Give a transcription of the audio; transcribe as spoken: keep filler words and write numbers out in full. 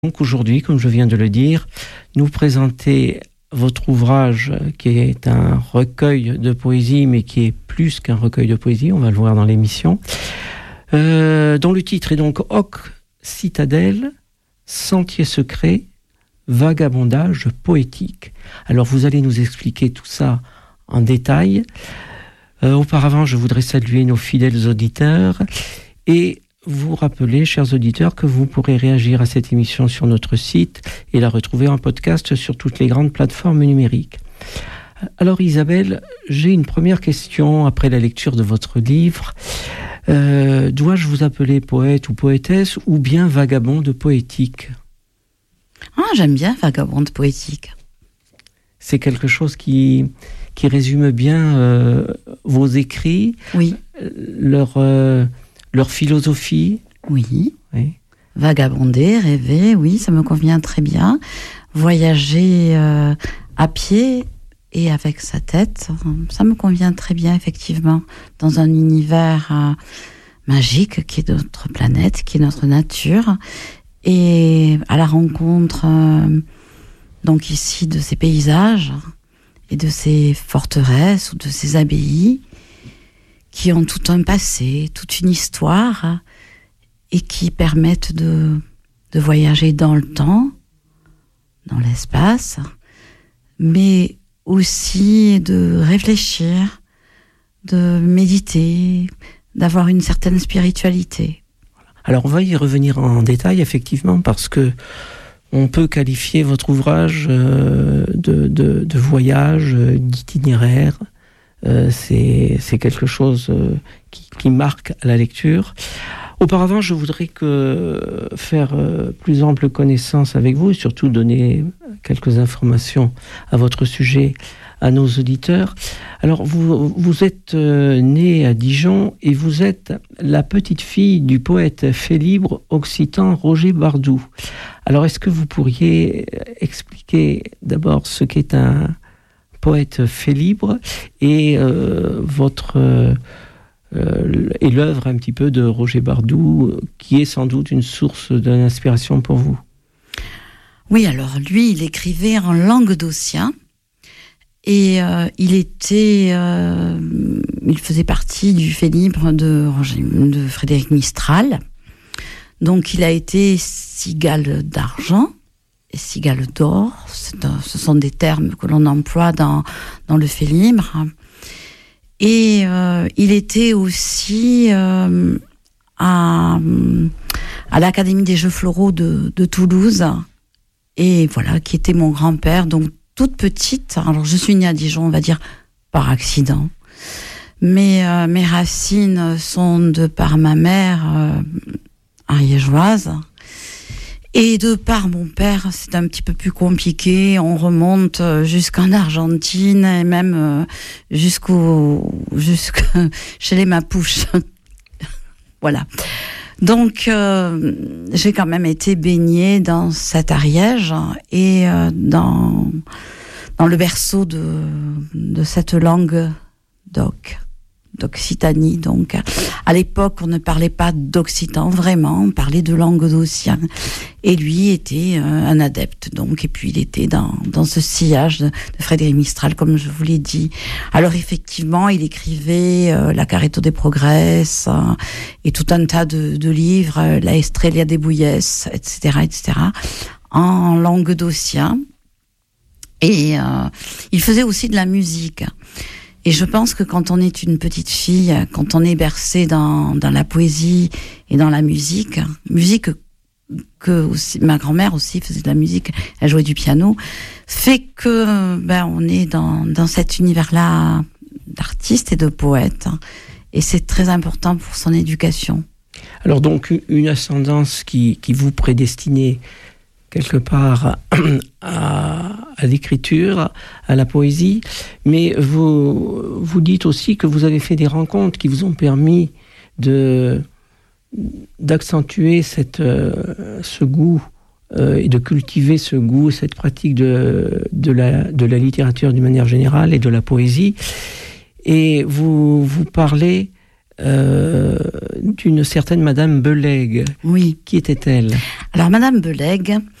Donc aujourd'hui, comme je viens de le dire, nous présenter votre ouvrage qui est un recueil de poésie, mais qui est plus qu'un recueil de poésie, on va le voir dans l'émission, euh, dont le titre est donc Hoc Citadelle, Sentier secret, vagabondage poétique. Alors vous allez nous expliquer tout ça en détail. Euh, auparavant, je voudrais saluer nos fidèles auditeurs et vous rappeler, chers auditeurs, que vous pourrez réagir à cette émission sur notre site et la retrouver en podcast sur toutes les grandes plateformes numériques. Alors Isabelle, j'ai une première question après la lecture de votre livre. Euh, dois-je vous appeler poète ou poétesse ou bien vagabonde poétique ? Ah, j'aime bien vagabonde poétique. C'est quelque chose qui, qui résume bien euh, vos écrits, oui. leur... Euh, Leur philosophie. Oui. oui. Vagabonder, rêver, oui, ça me convient très bien. Voyager euh, à pied et avec sa tête, ça me convient très bien, effectivement. Dans un univers euh, magique qui est notre planète, qui est notre nature. Et à la rencontre, euh, donc ici, de ces paysages et de ces forteresses ou de ces abbayes, qui ont tout un passé, toute une histoire, et qui permettent de, de voyager dans le temps, dans l'espace, mais aussi de réfléchir, de méditer, d'avoir une certaine spiritualité. Alors on va y revenir en détail, effectivement, parce que on peut qualifier votre ouvrage euh, de, de, de voyage, euh, d'itinéraire. Euh, c'est, c'est quelque chose euh, qui, qui marque la lecture. Auparavant, je voudrais que faire euh, plus ample connaissance avec vous et surtout donner quelques informations à votre sujet à nos auditeurs. Alors, vous, vous êtes euh, née à Dijon et vous êtes la petite fille du poète fait libre occitan Roger Bardou. Alors, est-ce que vous pourriez expliquer d'abord ce qu'est un poète fait libre et euh, votre euh, et l'œuvre un petit peu de Roger Bardou, qui est sans doute une source d'inspiration pour vous. Oui, alors lui, il écrivait en languedocien et euh, il était, euh, il faisait partie du fait libre de, de Frédéric Mistral. Donc, il a été cigale d'argent. Et cigale d'or, c'est un, ce sont des termes que l'on emploie dans, dans le fait libre. Et euh, il était aussi euh, à, à l'Académie des Jeux Floraux de, de Toulouse, et voilà, qui était mon grand-père. Donc toute petite, alors je suis née à Dijon, on va dire par accident, mais euh, mes racines sont de par ma mère euh, ariégeoise. Et de par mon père, c'est un petit peu plus compliqué. On remonte jusqu'en Argentine et même jusqu'au jusqu'à chez les Mapuches. Voilà. Donc euh, j'ai quand même été baignée dans cet Ariège et euh, dans dans le berceau de de cette langue d'oc. d'Occitanie, donc. À l'époque, on ne parlait pas d'occitan, vraiment, on parlait de languedocien. Et lui était euh, un adepte, donc, et puis il était dans, dans ce sillage de, de Frédéric Mistral, comme je vous l'ai dit. Alors, effectivement, il écrivait euh, La Carreto des Progrès, euh, et tout un tas de, de livres, euh, La Estrella de Bouillès, et cetera, et cetera, en languedocien. Et euh, il faisait aussi de la musique. Et je pense que quand on est une petite fille, quand on est bercé dans, dans la poésie et dans la musique, musique que aussi, ma grand-mère aussi faisait de la musique, elle jouait du piano, fait que ben on est dans, dans cet univers-là d'artiste et de poète. Et c'est très important pour son éducation. Alors donc, une ascendance qui, qui vous prédestinait quelque part à, à l'écriture, à la poésie, mais vous, vous dites aussi que vous avez fait des rencontres qui vous ont permis de, d'accentuer cette, euh, ce goût euh, et de cultiver ce goût, cette pratique de, de, la, de la littérature d'une manière générale et de la poésie. Et vous, vous parlez euh, d'une certaine Madame Bellègue. Oui. Qui était-elle? Alors, Madame Bellègue,